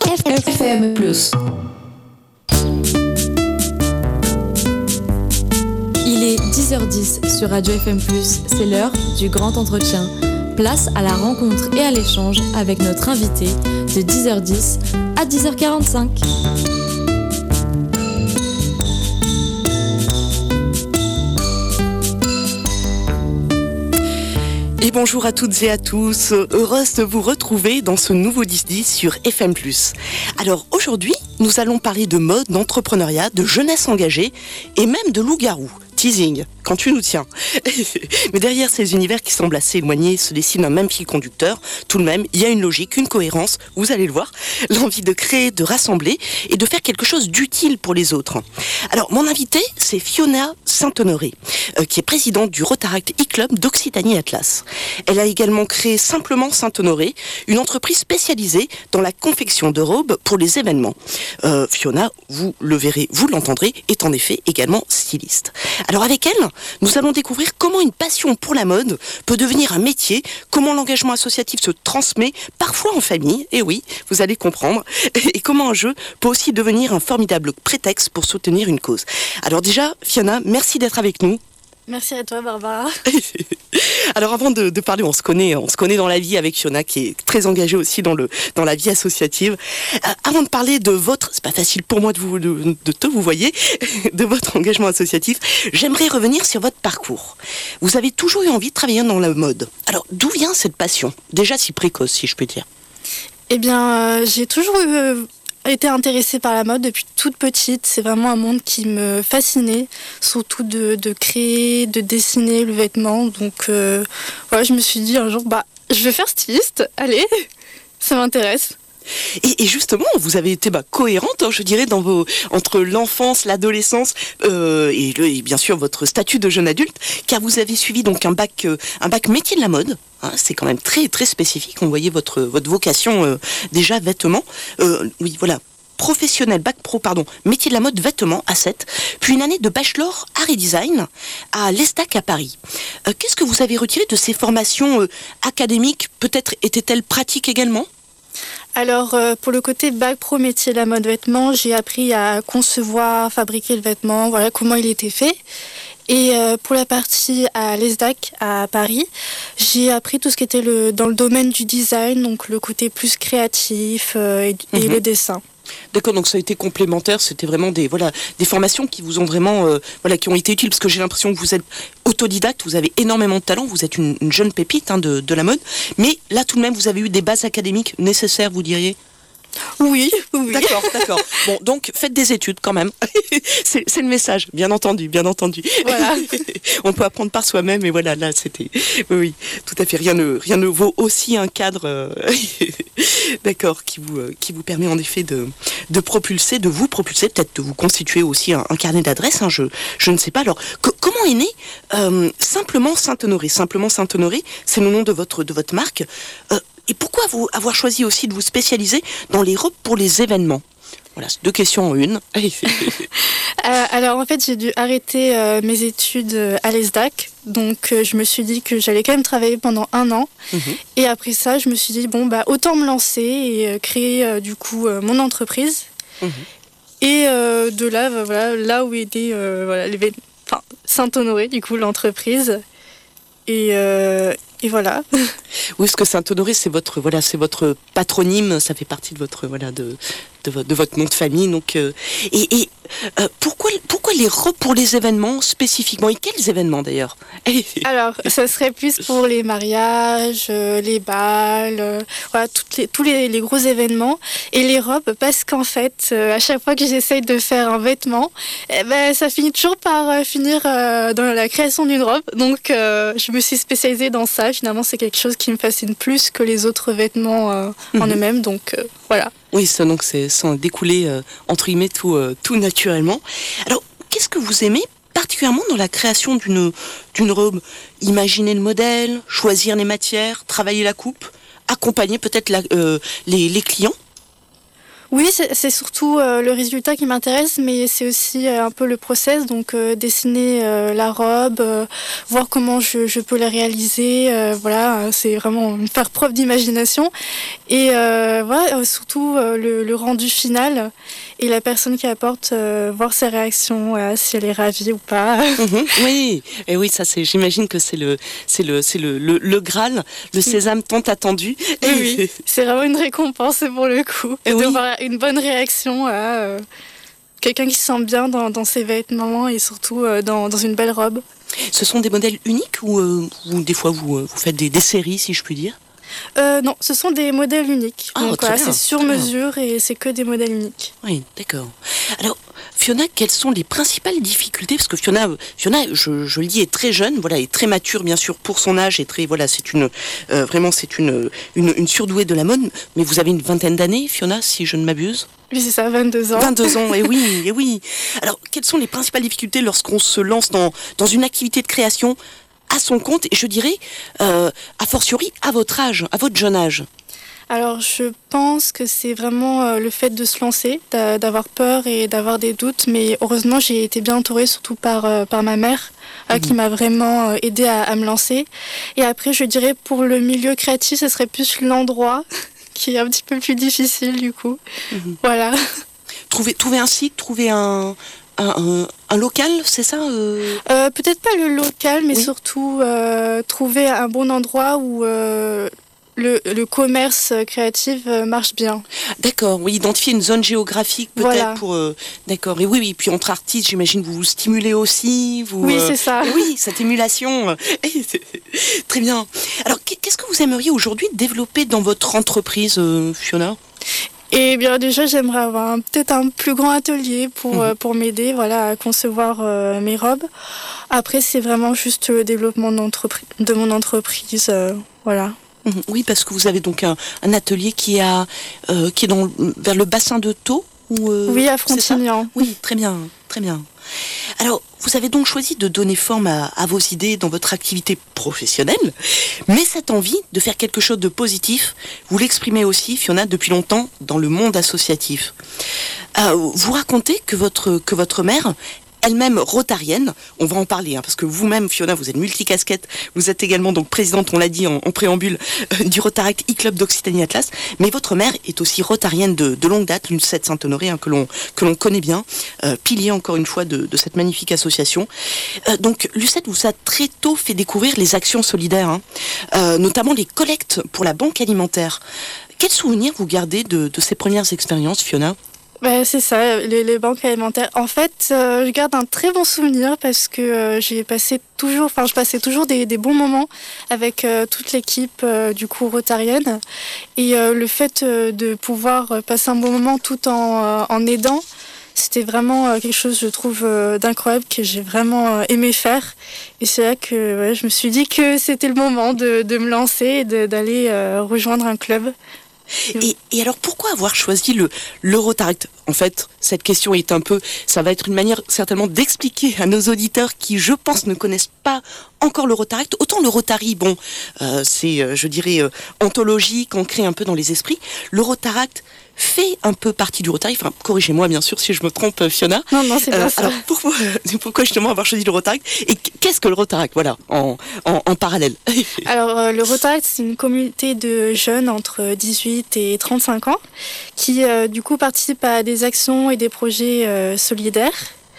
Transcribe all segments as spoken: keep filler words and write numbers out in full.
F M plus. Il est dix heures dix sur Radio F M plus, c'est l'heure du grand entretien. Place à la rencontre et à l'échange avec notre invité de dix heures dix à dix heures quarante-cinq. Et bonjour à toutes et à tous, heureuse de vous retrouver dans ce nouveau dix dix sur F M plus. Alors aujourd'hui, nous allons parler de mode, d'entrepreneuriat, de jeunesse engagée et même de loup-garou. Teasing, quand tu nous tiens. Mais derrière ces univers qui semblent assez éloignés se dessine un même fil conducteur. Tout de même, il y a une logique, une cohérence, vous allez le voir. L'envie de créer, de rassembler et de faire quelque chose d'utile pour les autres. Alors, mon invitée, c'est Fiona Saint-Honoré, euh, qui est présidente du Rotaract e-Club d'Occitanie Atlas. Elle a également créé Simplement Saint-Honoré, une entreprise spécialisée dans la confection de robes pour les événements. Euh, Fiona, vous le verrez, vous l'entendrez, est en effet également styliste. Alors avec elle, nous allons découvrir comment une passion pour la mode peut devenir un métier, comment l'engagement associatif se transmet, parfois en famille, et oui, vous allez comprendre, et comment un jeu peut aussi devenir un formidable prétexte pour soutenir une cause. Alors déjà, Fiona, merci d'être avec nous. Merci à toi, Barbara. Alors avant de, de parler, on se connaît, on se connaît dans la vie avec Fiona, qui est très engagée aussi dans le dans la vie associative. Euh, avant de parler de votre, c'est pas facile pour moi de vous de, de te vous voyez, de votre engagement associatif, j'aimerais revenir sur votre parcours. Vous avez toujours eu envie de travailler dans la mode. Alors d'où vient cette passion, déjà si précoce, si je peux dire? Eh bien, euh, j'ai toujours eu euh... été intéressée par la mode depuis toute petite. C'est vraiment un monde qui me fascinait, surtout de, de créer, de dessiner le vêtement. Donc euh, voilà, je me suis dit un jour, bah, je vais faire styliste, allez, ça m'intéresse. Et, et justement, vous avez été bah, cohérente, hein, je dirais, dans vos, entre l'enfance, l'adolescence euh, et, le, et bien sûr votre statut de jeune adulte, car vous avez suivi donc un bac, euh, un bac métier de la mode. Hein, c'est quand même très très spécifique. On voyait votre votre vocation euh, déjà vêtements. Euh, oui, voilà. Professionnel, bac pro, pardon, métier de la mode, vêtements, A sept, puis une année de bachelor art et design à l'ESDAC à Paris. Euh, qu'est-ce que vous avez retiré de ces formations euh, académiques? Peut-être étaient-elles pratiques également? Alors, euh, pour le côté bac pro métier de la mode vêtements, j'ai appris à concevoir, fabriquer le vêtement, voilà comment il était fait. Et euh, pour la partie à l'ESDAC à Paris, j'ai appris tout ce qui était le, dans le domaine du design, donc le côté plus créatif euh, et, et mmh. le dessin. D'accord, donc ça a été complémentaire, c'était vraiment des voilà des formations qui vous ont vraiment euh, voilà qui ont été utiles, parce que j'ai l'impression que vous êtes autodidacte, vous avez énormément de talent, vous êtes une, une jeune pépite hein, de, de la mode, mais là tout de même vous avez eu des bases académiques nécessaires, vous diriez? Oui, oui. D'accord, d'accord. Bon, donc faites des études quand même. c'est, c'est le message, bien entendu, bien entendu. Voilà. On peut apprendre par soi-même, et voilà, là, c'était. Oui, oui, tout à fait. Rien ne, rien ne vaut aussi un cadre, euh... d'accord, qui vous, euh, qui vous permet en effet de, de propulser, de vous propulser, peut-être de vous constituer aussi un, un carnet d'adresses. Hein, je, je ne sais pas. Alors, co- comment est né euh, Simplement Saint-Honoré? Simplement Saint-Honoré, c'est le nom de votre, de votre marque. Euh, Et pourquoi vous avoir choisi aussi de vous spécialiser dans les robes pour les événements? Voilà, c'est deux questions en une. euh, alors en fait, j'ai dû arrêter euh, mes études à l'ESDAC. Donc euh, je me suis dit que j'allais quand même travailler pendant un an. Mmh. Et après ça, je me suis dit, bon, bah autant me lancer et euh, créer euh, du coup euh, mon entreprise. Mmh. Et euh, de là, bah, voilà, là où était euh, voilà, les... enfin, Saint-Honoré, du coup, l'entreprise. Et... Euh, Et voilà. Oui, parce que Saint-Honoré, c'est votre voilà, c'est votre patronyme, ça fait partie de votre voilà de de, votre, de votre nom de famille. Donc euh, et, et euh, pourquoi pourquoi les robes pour les événements spécifiquement, et quels événements d'ailleurs? Alors, ça serait plus pour les mariages, euh, les balles, euh, voilà, toutes les, tous les, les gros événements. Et les robes, parce qu'en fait, euh, à chaque fois que j'essaye de faire un vêtement, eh ben, ça finit toujours par euh, finir euh, dans la création d'une robe. Donc, euh, je me suis spécialisée dans ça. Finalement, c'est quelque chose qui me fascine plus que les autres vêtements euh, mmh. en eux-mêmes. Donc, euh, voilà. Oui, ça, donc, c'est sans découler, euh, entre guillemets, tout, euh, tout naturellement. Alors, qu'est-ce que vous aimez particulièrement dans la création d'une, d'une robe? Imaginer le modèle, choisir les matières, travailler la coupe, accompagner peut-être la, euh, les, les clients? Oui, c'est, c'est surtout euh, le résultat qui m'intéresse, mais c'est aussi euh, un peu le process, donc euh, dessiner euh, la robe, euh, voir comment je, je peux la réaliser, euh, voilà, c'est vraiment faire preuve d'imagination. Et euh, voilà, euh, surtout euh, le, le rendu final et la personne qui apporte, euh, voir ses réactions, euh, si elle est ravie ou pas. Mmh, oui, et oui, ça c'est, j'imagine que c'est le, c'est le, c'est le, le, le Graal, le sésame tant attendu. Oui, oui, c'est vraiment une récompense pour le coup, et de oui. voir une bonne réaction à euh, quelqu'un qui se sent bien dans, dans ses vêtements et surtout euh, dans, dans une belle robe. Ce sont des modèles uniques ou, euh, ou des fois vous, vous faites des, des séries, si je puis dire? Euh, non, ce sont des modèles uniques. Ah, donc voilà, bien, c'est sur mesure et c'est que des modèles uniques. Oui, d'accord. Alors, Fiona, quelles sont les principales difficultés? Parce que Fiona, Fiona, je, je le dis, est très jeune, voilà, est très mature, bien sûr, pour son âge, et très, voilà, c'est une, euh, vraiment, c'est une, une, une surdouée de la mode. Mais vous avez une vingtaine d'années, Fiona, si je ne m'abuse? Oui, c'est ça, vingt-deux ans. vingt-deux ans, et oui, et oui. Alors, quelles sont les principales difficultés lorsqu'on se lance dans, dans une activité de création à son compte, et je dirais, euh, a fortiori, à votre âge, à votre jeune âge? Alors, je pense que c'est vraiment euh, le fait de se lancer, d'a- d'avoir peur et d'avoir des doutes. Mais heureusement, j'ai été bien entourée, surtout par, euh, par ma mère, euh, mmh. qui m'a vraiment euh, aidée à, à me lancer. Et après, je dirais, pour le milieu créatif, ce serait plus l'endroit qui est un petit peu plus difficile, du coup. Mmh. Voilà. Trouver, trouver un site, trouver un... Un, un, un local, c'est ça euh... Euh, Peut-être pas le local, mais oui. surtout euh, trouver un bon endroit où euh, le, le commerce créatif marche bien. D'accord, oui, identifier une zone géographique peut-être voilà. pour... Euh, d'accord, et oui, oui, puis entre artistes, j'imagine vous vous stimulez aussi. Vous, oui, euh, c'est ça. Oui, cette émulation. Euh, très bien. Alors, qu'est-ce que vous aimeriez aujourd'hui développer dans votre entreprise, euh, Fiona ? Et bien déjà, j'aimerais avoir un, peut-être un plus grand atelier pour, mmh. euh, pour m'aider voilà, à concevoir euh, mes robes. Après, c'est vraiment juste le développement de mon entreprise. Euh, voilà. Mmh. Oui, parce que vous avez donc un, un atelier qui, a, euh, qui est dans, vers le bassin de Thau ou, euh, oui, à Frontignan. Oui, très bien, très bien. Alors, vous avez donc choisi de donner forme à, à vos idées dans votre activité professionnelle, mais cette envie de faire quelque chose de positif, vous l'exprimez aussi, Fiona, depuis longtemps dans le monde associatif. Euh, vous racontez que votre, que votre mère, elle-même rotarienne, on va en parler, hein, parce que vous-même, Fiona, vous êtes multicasquette, vous êtes également donc présidente, on l'a dit en, en préambule, euh, du Rotaract e-Club d'Occitanie Atlas, mais votre mère est aussi rotarienne de, de longue date, Lucette Saint-Honoré, hein, que l'on que l'on connaît bien, euh, pilier encore une fois de, de cette magnifique association. Euh, donc Lucette vous a très tôt fait découvrir les actions solidaires, hein, euh, notamment les collectes pour la banque alimentaire. Quels souvenirs vous gardez de, de ces premières expériences, Fiona ? Ben, c'est ça, les, les banques alimentaires. En fait, euh, je garde un très bon souvenir parce que euh, j'ai passé toujours, enfin, je passais toujours des, des bons moments avec euh, toute l'équipe euh, du coup rotarienne. Et euh, le fait euh, de pouvoir passer un bon moment tout en, euh, en aidant, c'était vraiment euh, quelque chose, je trouve, euh, d'incroyable que j'ai vraiment euh, aimé faire. Et c'est là que ouais, je me suis dit que c'était le moment de, de me lancer et de, d'aller euh, rejoindre un club. Et, et alors, pourquoi avoir choisi le, le Rotaract ? En fait, cette question est un peu... Ça va être une manière certainement d'expliquer à nos auditeurs qui, je pense, ne connaissent pas encore le Rotaract. Autant le Rotary, bon, euh, c'est, euh, je dirais, euh, anthologique, ancré un peu dans les esprits. Le Rotaract fait un peu partie du Rotary. Enfin, corrigez-moi, bien sûr, si je me trompe, Fiona. Non, non, c'est pas euh, ça. Alors, pourquoi, pourquoi justement avoir choisi le Rotaract ? Et qu'est-ce que le Rotaract ? Voilà, en, en, en parallèle. Alors, euh, le Rotaract, c'est une communauté de jeunes entre dix-huit et trente-cinq ans qui, euh, du coup, participent à des actions et des projets euh, solidaires.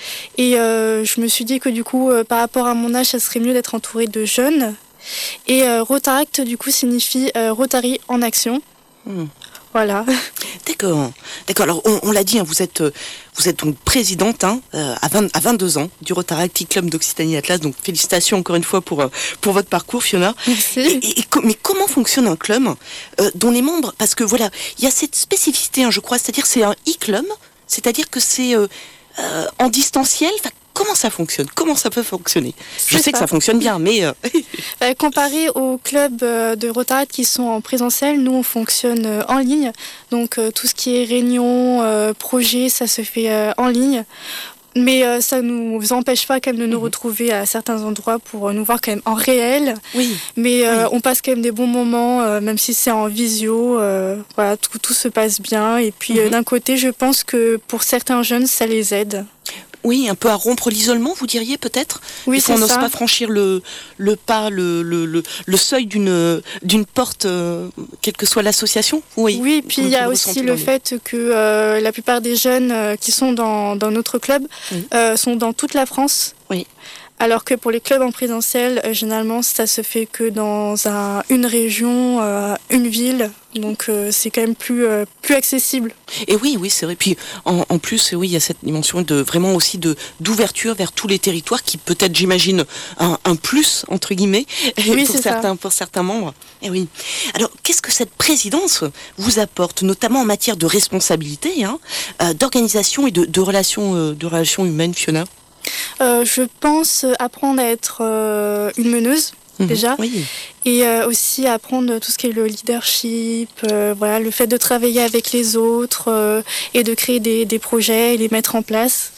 Et euh, je me suis dit que, du coup, euh, par rapport à mon âge, ça serait mieux d'être entourée de jeunes. Et euh, Rotaract, du coup, signifie euh, Rotary en action. Mmh. Voilà. D'accord. D'accord. Alors, on, on l'a dit, hein, vous êtes, vous êtes donc présidente hein, à, vingt, à vingt-deux ans du Rotaract e-Club d'Occitanie Atlas. Donc, félicitations encore une fois pour, pour votre parcours, Fiona. Merci. Et, et, et, mais comment fonctionne un club euh, dont les membres... Parce que voilà, il y a cette spécificité, hein, je crois, c'est-à-dire c'est un e-club, c'est-à-dire que c'est euh, euh, en distanciel. Comment ça fonctionne ? Comment ça peut fonctionner ? Je c'est sais ça. que ça fonctionne bien, mais... Euh... euh, comparé aux clubs de Rotaract qui sont en présentiel, nous, on fonctionne euh, en ligne. Donc, euh, tout ce qui est réunion, euh, projet, ça se fait euh, en ligne. Mais euh, ça ne nous empêche pas quand même de nous Mhm. retrouver à certains endroits pour euh, nous voir quand même en réel. Oui. Mais euh, Oui. on passe quand même des bons moments, euh, même si c'est en visio. Euh, voilà, tout, tout se passe bien. Et puis euh, Mhm. d'un côté, je pense que pour certains jeunes, ça les aide. Oui, un peu à rompre l'isolement, vous diriez peut-être. Oui, Des fois, c'est on n'ose ça. pas franchir le, le pas, le, le, le, le seuil d'une, d'une porte, euh, quelle que soit l'association. Oui, Oui, puis Vous- il y a vous le aussi ressentez le dans les- fait que euh, la plupart des jeunes euh, qui sont dans, dans notre club Oui. euh, sont dans toute la France. Oui. Alors que pour les clubs en présentiel, euh, généralement, ça se fait que dans un, une région, euh, une ville. Donc euh, c'est quand même plus, euh, plus accessible. Et oui, oui, c'est vrai. Puis en, en plus, oui, il y a cette dimension de vraiment aussi de d'ouverture vers tous les territoires qui peut-être, j'imagine, un, un plus entre guillemets Oui, pour c'est ça. certains pour certains membres. Et oui. Alors, qu'est-ce que cette présidence vous apporte, notamment en matière de responsabilité, hein, euh, d'organisation et de, de relations euh, de relations humaines, Fiona? Euh, je pense apprendre à être euh, une meneuse. Mhm. Déjà. Oui. Et euh, aussi apprendre tout ce qui est le leadership, euh, voilà, le fait de travailler avec les autres euh, et de créer des, des projets et les mettre en place.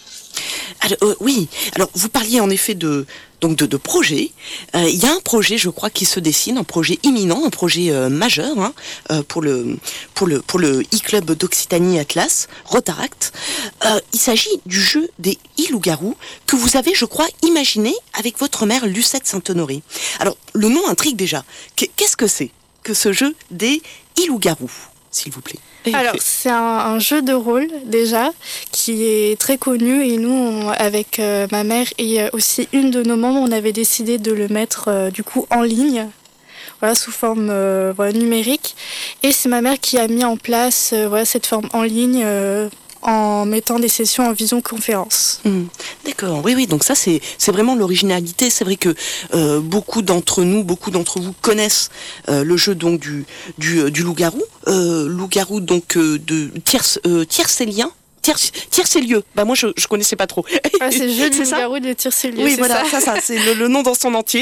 Alors, euh, oui. Alors, vous parliez en effet de donc de, de projets. Euh, Il y a un projet, je crois, qui se dessine, un projet imminent, un projet euh, majeur hein, euh, pour le pour le pour le e-club d'Occitanie Atlas, Rotaract. Euh, il s'agit du jeu des e-loups-garous que vous avez, je crois, imaginé avec votre mère Lucette Saint-Honoré. Alors, le nom intrigue déjà. Qu'est-ce que c'est que ce jeu des e-loups-garous, s'il vous plaît? Alors, c'est un, un jeu de rôle, déjà, qui est très connu. Et nous, on- avec euh, ma mère et euh, aussi une de nos membres, on avait décidé de le mettre, euh, du coup, en ligne, voilà, sous forme euh, voilà, numérique. Et c'est ma mère qui a mis en place euh, voilà, cette forme en ligne euh, en mettant des sessions en visioconférence. Mmh. D'accord, oui, oui, donc ça c'est c'est vraiment l'originalité. C'est vrai que euh, beaucoup d'entre nous, beaucoup d'entre vous connaissent euh, le jeu donc du du, euh, du loup-garou, euh, loup-garou donc euh, de tierce euh, tiercélien. Tierce, tiercélieux. Bah moi je je connaissais pas trop. Ah, c'est le jeu du C'est ça loup-garou de Tiercélieu, Oui, c'est voilà, ça. ça, ça, c'est le, le nom dans son entier.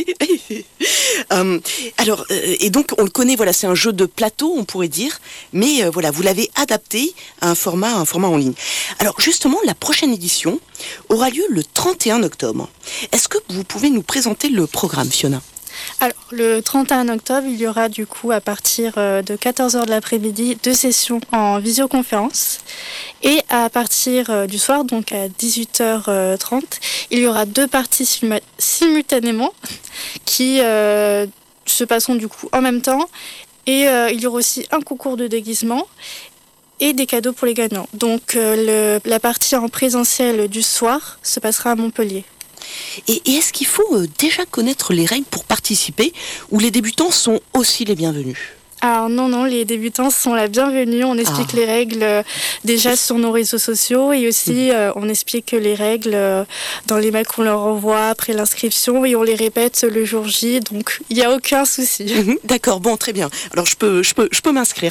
Euh, alors, euh, et donc, on le connaît, voilà, c'est un jeu de plateau, on pourrait dire, mais euh, voilà, vous l'avez adapté à un format, à un format en ligne. Alors, justement, la prochaine édition aura lieu le trente et un octobre. Est-ce que vous pouvez nous présenter le programme, Fiona ? Alors, le trente et un octobre, il y aura du coup à partir euh, de quatorze heures de l'après-midi deux sessions en visioconférence. Et à partir euh, du soir, donc à dix-huit heures trente, il y aura deux parties simul- simultanément qui euh, se passeront du coup en même temps. Et euh, il y aura aussi un concours de déguisement et des cadeaux pour les gagnants. Donc euh, le, la partie en présentiel du soir se passera à Montpellier. Et, et est-ce qu'il faut euh, déjà connaître les règles pour participer, ou les débutants sont aussi les bienvenus ? Alors non, non, les débutants sont la bienvenue. On explique Ah. les règles euh, déjà sur nos réseaux sociaux et aussi euh, on explique les règles euh, dans les mails qu'on leur envoie après l'inscription et on les répète le jour J. Donc il n'y a aucun souci. Mhm, d'accord, bon, très bien. Alors je peux, je peux, je peux m'inscrire.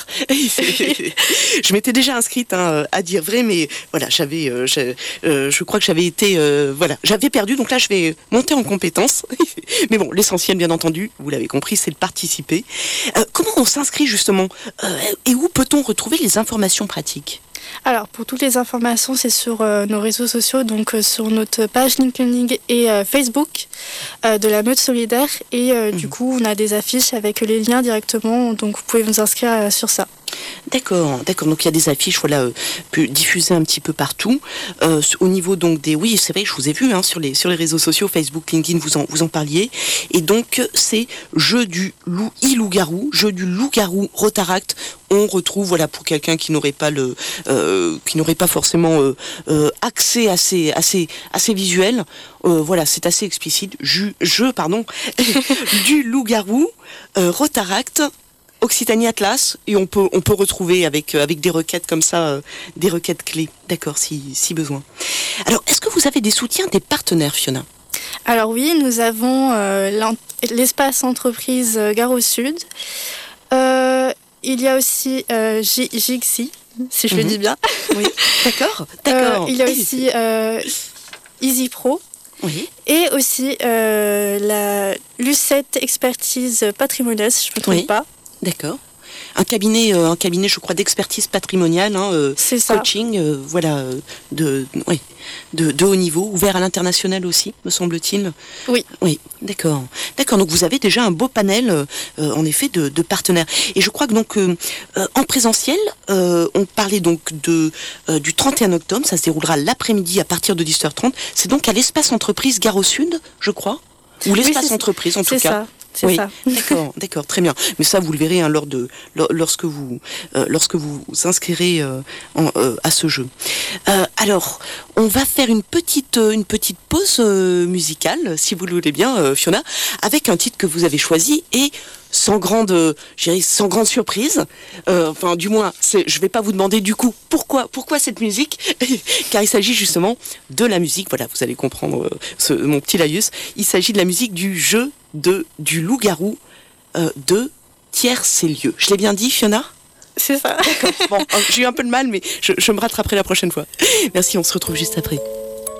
Je m'étais déjà inscrite, hein, à dire vrai, mais voilà, j'avais, euh, je, euh, je crois que j'avais été, euh, voilà, j'avais perdu. Donc là, je vais monter en compétence. Mais bon, l'essentiel, bien entendu, vous l'avez compris, c'est de participer. Euh, comment on s'inscrit justement euh, et où peut-on retrouver les informations pratiques ? Alors pour toutes les informations, c'est sur euh, nos réseaux sociaux, donc euh, sur notre page LinkedIn et euh, Facebook euh, de la Meute Solidaire. Et euh, mmh. du coup, on a des affiches avec les liens directement, donc vous pouvez vous inscrire euh, sur ça. D'accord, d'accord. Donc il y a des affiches, voilà, euh, diffusées un petit peu partout. Euh, au niveau donc des, oui, c'est vrai, je vous ai vu hein, sur les sur les réseaux sociaux, Facebook, LinkedIn, vous en vous en parliez. Et donc c'est jeu du loup, e-loup-garou, jeu du loup-garou Rotaract. On retrouve, voilà, pour quelqu'un qui n'aurait pas le, euh, qui n'aurait pas forcément euh, euh, accès à ces à ces à ces visuels. Euh, voilà, c'est assez explicite. Jeu, jeu pardon, du loup-garou euh, Rotaract. Occitanie Atlas, et on peut on peut retrouver avec euh, avec des requêtes comme ça, euh, des requêtes clés, d'accord, si si besoin. Alors, est-ce que vous avez des soutiens des partenaires, Fiona ? Alors oui, nous avons euh, l'espace entreprise Gare au Sud. Euh, il y a aussi euh, G- Gixi, si je mm-hmm. le dis bien. Oui, d'accord, d'accord. Euh, il y a aussi euh, Easy Pro. Oui. Et aussi euh, la Lucette Expertise Patrimoniale, si je ne me trompe oui. pas. D'accord. un cabinet, euh, un cabinet, je crois, d'expertise patrimoniale, hein, euh, C'est ça. coaching, euh, voilà, euh, de, oui, de, de haut niveau, ouvert à l'international aussi, me semble-t-il. Oui. Oui, d'accord. D'accord, donc vous avez déjà un beau panel, euh, en effet, de, de partenaires. Et je crois que donc, euh, euh, en présentiel, euh, on parlait donc de, euh, du trente et un octobre, ça se déroulera l'après-midi à partir de dix heures trente. C'est donc à l'espace entreprise Gare au Sud, je crois, ou l'espace oui, entreprise en tout c'est cas. Ça. C'est oui, ça. d'accord, d'accord, très bien. Mais ça, vous le verrez hein, lors de, lors, lorsque vous, euh, lorsque vous vous inscrirez euh, en, euh, à ce jeu. Euh, alors, on va faire une petite, une petite pause euh, musicale, si vous le voulez bien, euh, Fiona, avec un titre que vous avez choisi et sans grande, euh, je dirais, sans grande surprise. Euh, enfin, du moins, c'est, je vais pas vous demander du coup pourquoi, pourquoi cette musique, car il s'agit justement de la musique. Voilà, vous allez comprendre euh, ce, mon petit laïus. Il s'agit de la musique du jeu de du loup-garou euh, de Tiers-c'est-lieu. Je l'ai bien dit, Fiona ? C'est ça. D'accord. Bon, j'ai eu un peu de mal, mais je, je me rattraperai la prochaine fois. Merci, on se retrouve juste après.